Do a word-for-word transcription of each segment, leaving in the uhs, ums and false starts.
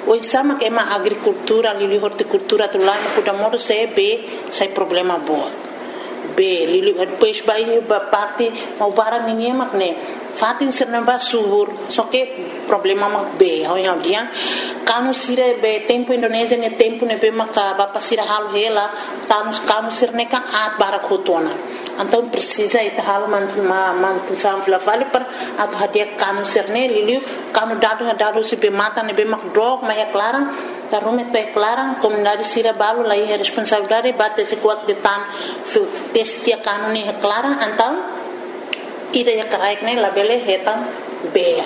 o sama que ma agricultura lili horticultura tu lá no modo se be sai problema bot be lili depois vai parte mau barang ninguém mak ne fatin serna ba subur só que problema mak be ho yang dia kanu sire be tempo Indonesia ne tempo ne be maka ba pasira hal hela tanus kanu sirne kan at barak hotona então precisa ita hal man man sam fla vale per atu hadia kanu sirne lili kanu dado dado se be mata ne be mak drog ma é clara ta rume te clara comunidade sira balo lá é responsabilidade bate se quat de tan testia kanu ne é clara então ida ya karaik ne la bele hetan beia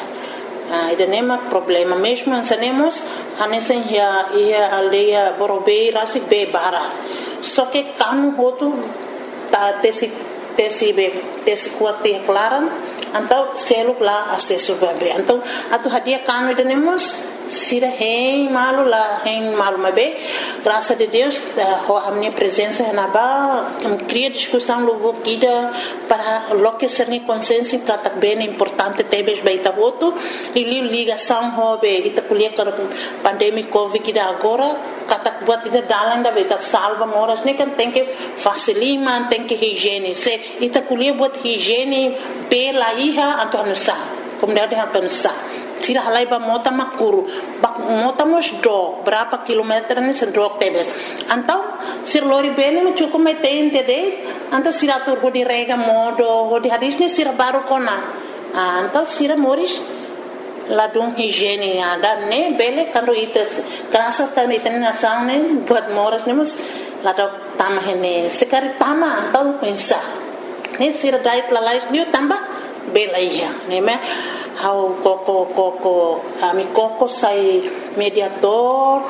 ah ida nema problema mesmo ansanemos hanesen ya ia aldeia borobei rasi be bara só que kanu hotu ta tesi tesi be tesi kuate clara então selo lá acesso bebe então atu hadia kanu ida nemos sira hein malu la hein malu mabe graças a Deus a minha presença na ba cria discussão logo kida para lo que ser ni consciência que tá bem importante tebes baita voto e ligação hobe ita kulia para pandemia covid kida agora kata buat ida dalan da baita salva moras ne kan tem que facilima tem que higiene se ita kulia buat higiene pela iha atau nusa kemudian ada nusa tira halai ba mota makuru ba mota mos do berapa kilometer ni sendok tebes antau sir lori bene no cukup metente de antau sira tur go di rega modo go di hadis ni sira baru kona antau sira moris ladung higiene ada ne bele kando ites krasa kan iten na saune buat moras nemos ladok tama hene sekari tama antau pensa ne sira dait lalais ni tambah bela iya ne me how koko koko ami koko sai mediador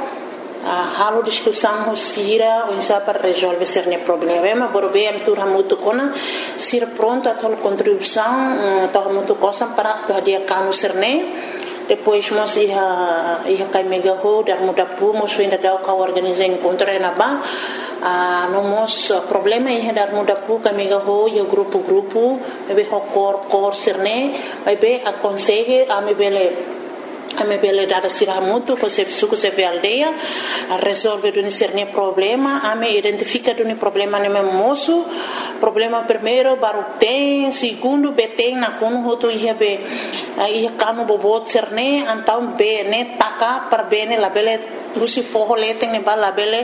halo discussão sira o insa para resolver cerne problema borbe am tur hamutu kona sir pronto a tol contribuição to hamutu cosa para to dia kanu cerne depois mos ia ia kai mega ho dar muda pu mos ainda da ka organizar encontro na ba ah no mos problema ia dar muda pu ka mega ho yo grupo grupo be ho cor cor cerne vai be aconselhe a me bele a me bele dada sira muito com se suco se ve aldeia a resolver do cerne problema a me identifica do problema ne moço problema primeiro baru tem segundo beteng na kono hoto ia be ia kanu bobot cerne então be ne taka para bene la bele Lucy forro lete ne bala bele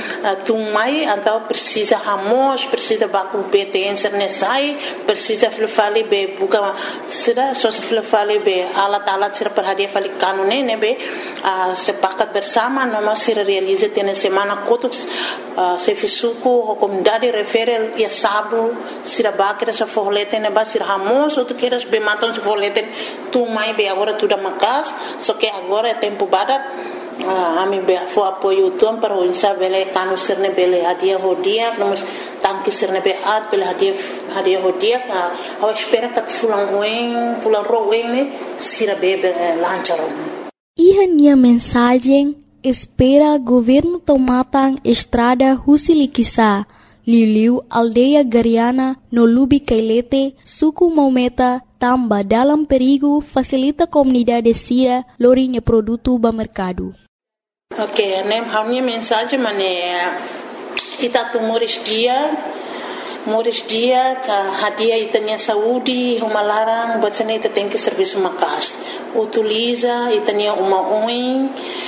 tumai então precisa ramos precisa baku betência ne sai precisa fale be buka será só se fale be ala tala será para dia fale kanu ne ne be sepakat bersama noma se realiza tem semana kotos se fisuko a comunidade refere ia sábado será bakira se forro lete ne ba será ramos ou tu queres be matam se forro lete tumai be agora tudo macas só que agora é tempo bada a mim be fo apoio tom para o insa bele kanu serne bele hadia hodia nós tanque serne be at bele hadia hadia hodia a espera que fulan ruim fulan ruim ne sira bebe lancharon Iha nia mensagem espera governo tomatang estrada Husilikisa Liliu aldeia Gariana no Lubi Kailete suku Maumeta tamba dalam perigo facilita comunidade sira lorinya produto ba mercado. Ok, né? A minha mensagem é ita tu moris dia, moris dia ka hadia itanya saúde, uma larang buat sana ita tem que serviço makas. Utiliza itanya uma oin,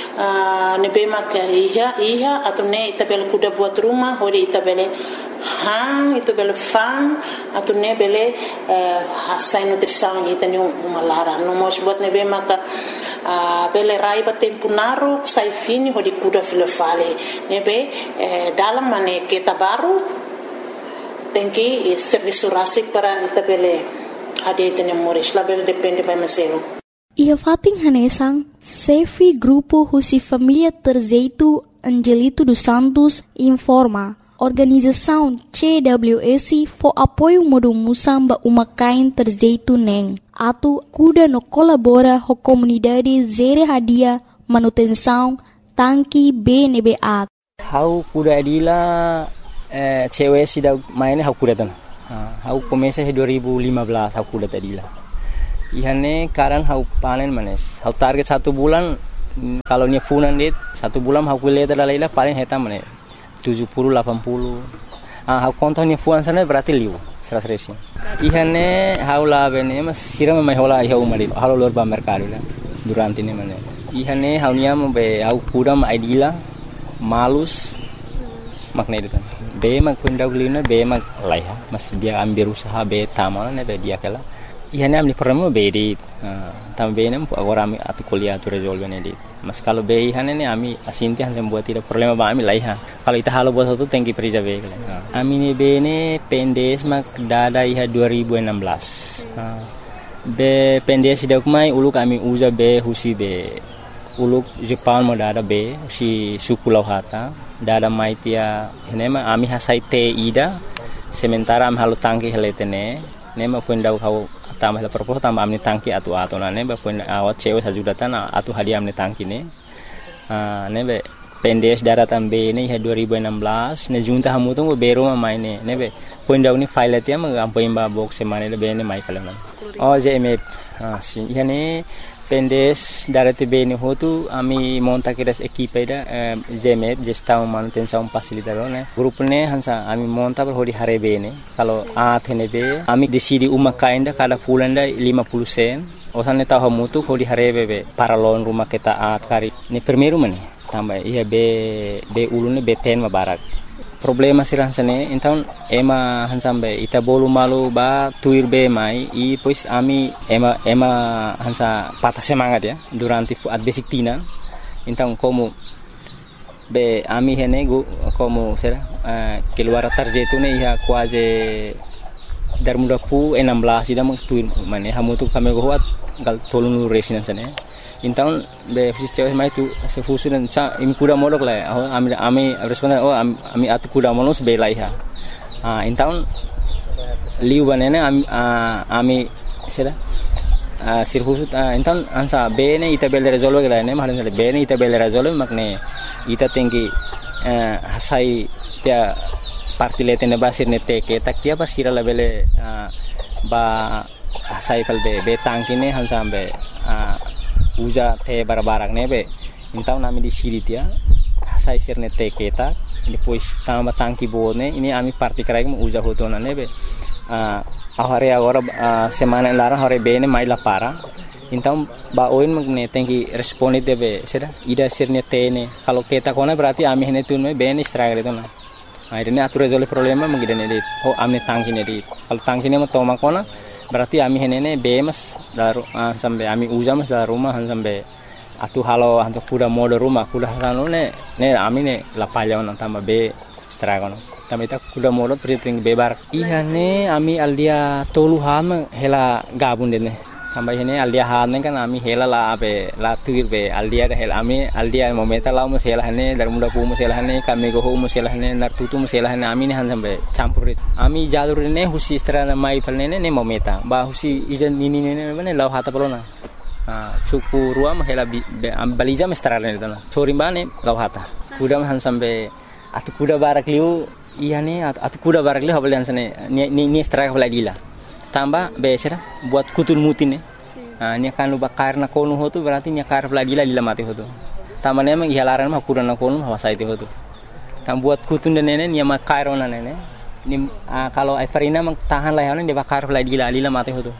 nebe mak iha iha atau ne ita bel kuda buat rumah, hodi ita bele hang itu bele fan atau ne bele hasai nutrição itanya uma larang. No mos buat nebe mak a bele raiba tempo naru sai fini hodi kuda file fale nebe dalam mane kita baru tem que serviço rasi para ita bele ada itanya moris la bele depende by maselo ia fating hanesang Sefi Grupo Husi Família Terzeitu Angelito dos Santos informa Organização C W S for apoio modo musamba uma kain Terzeitu neng atu kuda no colabora ho comunidade zere hadia manutenção tanki B N B A hau kuda adila eh, C W S da mainnya hau kuda tan hau komesa dua ribu lima belas hau kuda adila ihane karan hau panen manes hau target satu bulan Kalau nya funan dit satu bulan aku lihat ada laila paling hitam nih tujuh puluh delapan puluh. Ah aku kontak nya fuan sana berarti liu seratus resin. Ihane haula bene mas siram mai hola iha umari halo lor ba mercado la durante ne mane. Ihane haunia mo be au kuda ma idila malus makna itu kan. Be mak punda ulina be mak laiha mas dia ambil usaha be tamana ne be dia kala. Ihane amni problema be di também nem agora ami atu kuliah tu resolve nedi mas kalau be ihane ne ami asinti han buat tidak problema ba ami laiha kalau ita halo buat satu tengki perija be ami ne be ne pendes mak dada iha dua ribu enam belas be pendes dak mai uluk ami uza be husi be uluk Jepang mo dada be si suku lauhata dada mai tia henema ami hasai te ida sementara am halo tangki heletene nema pun dau kau tambah la propos tambah amni tangki atu atu na ne ba pun awat cewe sajudatan atu hadiah amni tangki ne ah ne be pendes daratan be ne dua ribu enam belas ne junta hamu tu bero ma mai ne ne be pun dau ni file tia ma ampoin ba box semane le be ne mai kala oh je me ah si yani pendes darati be ne hotu ami monta kiras equipe da zeme gestão manutenção facilitador ne grupo ne hansa ami monta per hodi hare be ne kalau a thene be ami decidi uma kainda kada fulanda lima puluh sen osane tahu mutu hodi hare be para lon rumah kita at kari ne primeiro mane tambah iya be be ulune be ten ma barak problema sirang sane então ema hansambe ita bolu malu ba tuir be mai i pois ami ema ema hansa patah semangat ya durante at basic tina então como be ami hene go como será uh, keluar tarjeto ne ia quase dar muda pu enam belas ida mo tuir mane hamu tu kami go wat gal tolunu residence ne então be fiscal mai tu se fusu dan cha im kuda modok la ami ami responden oh ami atu kuda monos be laiha ah então liu banene ami ami sera sir fusu então ansa be ne ita bel resolve la ne mahalin be ne ita bel resolve makne ita tinggi hasai dia parti letene basir ne teke takia basira la bele ba hasai kal be be tangkine hansambe uja te barbarak nebe então nami di siri tia sai sirne te keta depois tamba tangki bone ini ami parti krai mo uja hotona nebe a hore agora semana lara hore bene mai la para então ba oin magne tenki responde debe sera ida sirne tene kalau keta kona berarti ami hene tun me bene struggle itu na akhirnya atur resolve problema mengidene dit ho amne tangki ne dit kalau tangki ne mo toma kona berarti ami henene bemas daru uh, sampai ami uja mas dalam rumah sampai atu halo hantu kuda mode rumah kuda halo ne ne ami ne la palyawan tambah be stragono tambah ita kuda mode priting bebar iya ne ami aldia tolu ham hela gabun dene tambah ini aldia han kan ami hela la be la tuir be aldia da hela ami aldia momenta la mo hela hane dar muda pu mo hela hane kami go ho mo hela hane nar tutu mo hela hane ami ne han sampai campurit ami jalur ne husi strana mai palne ne momenta ba husi ijan nini ne ne law hata polona ah suku ruam hela baliza me strana ne dana sori bane law hata kuda han sampai atu kuda barak liu iya ne atu kuda barak liu habal sane ni ni straka baladila tambah besera buat kutul mutin ne ah nya kan luba karna konu hotu berarti nya kar lagi la mati hotu tamane emang ihalaran mah kuda na konu hawa saite hotu tam buat kutun dan nene nya ma kairona nene ni kalau Everina mang tahan lah de bakar lagi la lila mati hotu.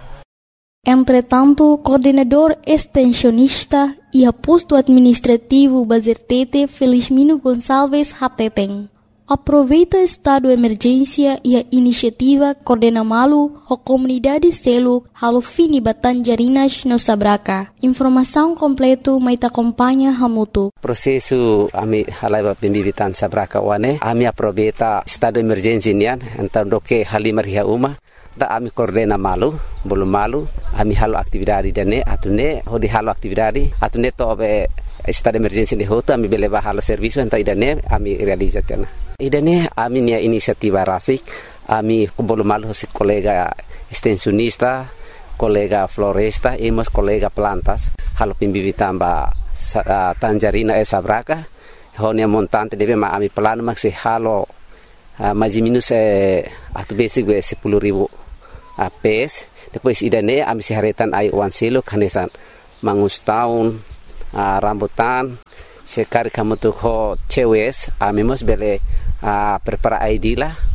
Entretanto, coordenador extensionista e posto administrativo Bazertete Felizmino Gonçalves Hateteng aproveita estado de emergência e a iniciativa Coordena Malu a comunidade selo halo fini Batanjarinas no Sabraca. Informação completo mai te acompanha Hamutu. Prosesu ami halai pembibitan Sabraca wane ami aproveita estado de emergência nian então do que halimar ria uma da ami Coordena Malu bolu malu ami halo aktividade dane atune hodi halo aktividade atune to be estado de emergência de hoto ami beleva halo serviço então idane ami realizatena idane ami nia inisiativa rasik ami bolu malu hosi kolega extensionista kolega floresta e mas kolega plantas halo pimbibitan ba uh, Tanjarina e Sabraca honia montante deve ma ami plano maxi halo uh, mais minus eh, atu basic be sepuluh ribu uh, pes depois idane ami siharetan ai wan selo kanesan mangus tahun uh, rambutan. Sekali kamu tuh ho cewes, ami mos bele uh, prepara I D lah,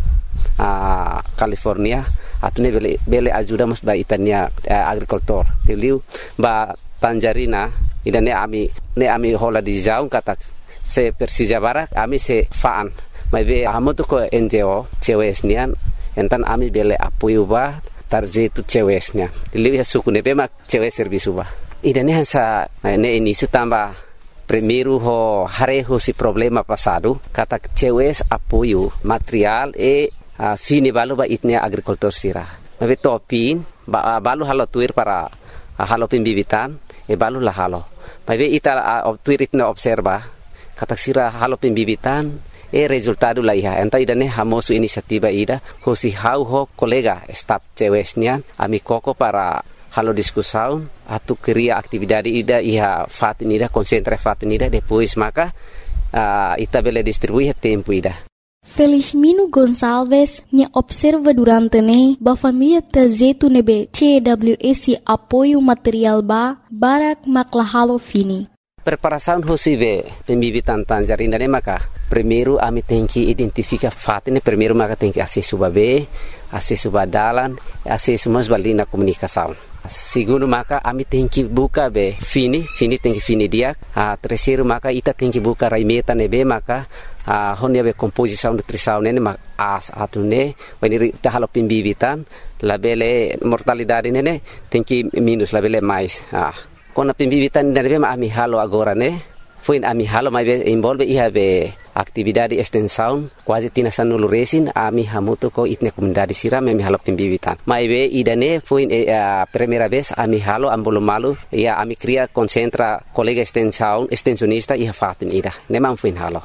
uh, California. Atune bele bele ajuda mos ba itania uh, agrikultur. Tiliu ba Tanjarina, idane ami ne ami hola di jaung kata se Persija Barak, ami se faan. Mai be amu tuh ko N G O cewes nian, entan ami bele apuyu ba tarje tu cewesnya. Tiliu ya suku ne be mak cewes servisu ba. Idane hansa ne ini sutamba primeiro ho hareho si problema passado kata cewes apoio material e uh, fini balu ba itnia agrikultur sira. Nabe topin ba, balu halo tuir para uh, halo pembibitan e balu lah halo. Nabe ita uh, tuir itna observa kata sira halo pembibitan e resultado la iha. Enta idane hamosu inisiativa ida hosi hau ho kolega staf cewesnya ami koko para halo diskusão atu queria atividade ida iha fatin ida concentra fatin ida depois maka uh, ita bele distribuir tempo ida. Felizmino Gonçalves nya observa durante ne ba família tazetu nebe C W S apoio material ba barak maklahalo fini. Preparação hosive pembibitan Tanjarina ne maka primeiro ami tem que identificar fatin primeiro maka tem que acesso ba be acesso ba dalan acesso mas balina comunicação. Segundo maka ami tem que buka be fini fini tem que fini dia a terceiro maka ita tem que buka raimeta nebe maka a honia be composição nutrição nene mak as atune when ita halo pembibitan labele mortalidade nene tem que minus labele mais ah kona pembibitan nebe ma ami halo agora ne foi ami halo mai be envolve iha be atividade extensão quase tina sanulu resin ami hamuto ko itne comunidade sira ami halo pembibitan mai be idane foi a primeira vez ami halo ambolo malu ia ami cria concentra colega extensão extensionista iha fatin ida nemam foi halo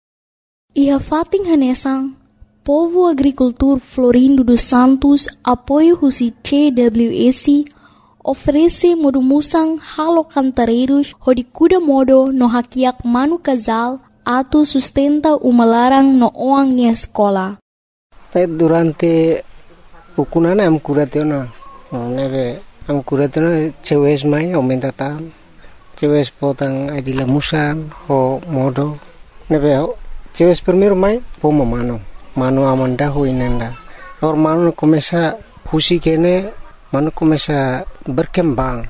iha fatin hanesang povo agricultor Florindo dos Santos apoio husi C W S oferece modumusang halo cantareiros hodikuda modo no hakiak manu casal atau sustenta uma larang no oang ni escola. Durante ukunana am kuratena, neve am kuratena cewes mai aumenta tan, cewes potang adila musan ho modo, neve cewes primeiro mai poma mano, mano amanda ho inenda, or mano começa husi kene, mano começa berkembang,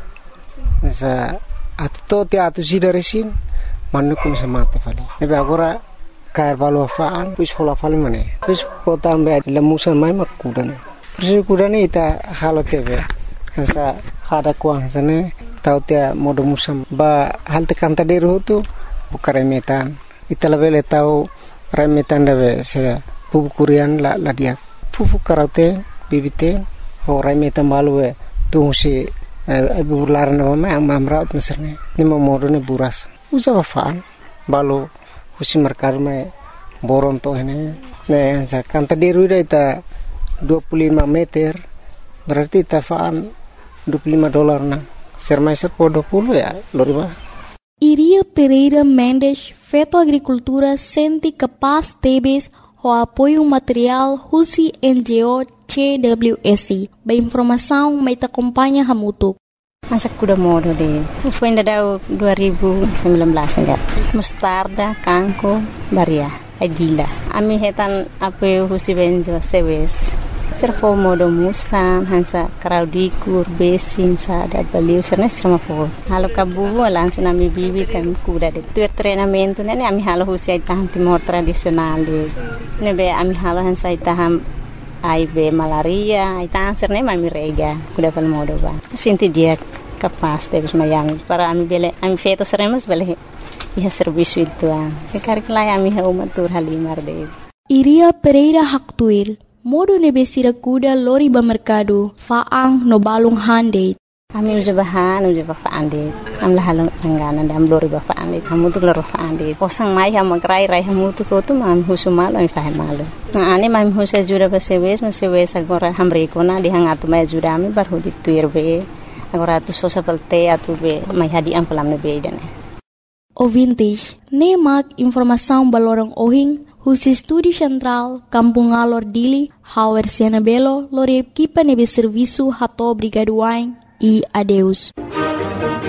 sa atau te atu sidaresin. Manu começa mate fali. Nebe agora cair valor faan, pus fola fali mane. Pus potan be lemusan mai mak kudane. Persi kudane ita halo tebe. Hansa hada kuang sane tau te modo musam ba hal te kanta deru tu bukare metan. Ita lebele tau remetan debe se pupu kurian la la dia. Pupu karaute bibite ho remetan balue tu si ibu laran nama am amraut meserne. Ni modo ne buras. Usaha faan, balu husi merkar me boron to ini, ne kan tadi ruda ita dua puluh lima meter, berarti ita faan dua puluh lima dolar na, sermai serpo dua puluh ya, loriba. Iria Pereira Mendes, Feto Agricultura senti capaz tebes ho apoio material husi N G O C W S, ba informação mai ta acompanha hamutuk. Masak kuda modo de. Foi ainda dua ribu sembilan belas enggak. Mustarda, kangko, baria, adila. Ami hetan apa husi benjo sewes. Servo modo musan, hansa kraudikur, besin sa da baliu serna serma po. Halo kabu langsung ami bibi kan kuda de. Tuer treinamento nene ami halo husi itaham timor tradisional de. Nebe ami halo hansa itaham ai be malaria, itaham serna ami rega kuda pal modo ba. Sinti dia capaz de mayang para ami bele ami feto seremos bele iha serviço itu ah sekar kelai ami ha umatur halimar de. Iria Pereira Haktuir modo nebesira kuda lori ba mercado faang no balung hande. Ami uja bahan uja ba faande am la halong ngana dam lori ba faande kamu tu loro faande posang mai ha magrai rai hamu tu ko tu mam husumal ami fahe malu na ani mam husa jura ba sewes ma sewes agora hamre ko na di hangatu mai jura ami bar hodi tuir be agora tu sosa pelte atu be mai hadi am pelam be idane. O vintage nemak informação balorong ohing husi Estúdio Central Kampung Alor Dili Hauer Siena Belo lori equipa nebe serviço hato brigaduain e adeus.